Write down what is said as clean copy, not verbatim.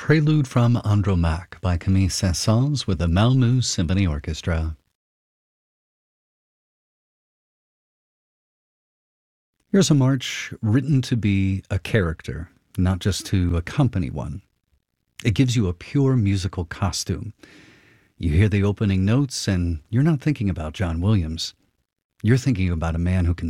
Prelude from Andromaque by Camille Saint-Saëns with the Malmö Symphony Orchestra. Here's a march written to be a character, not just to accompany one. It gives you a pure musical costume. You hear the opening notes, and you're not thinking about John Williams. You're thinking about a man who can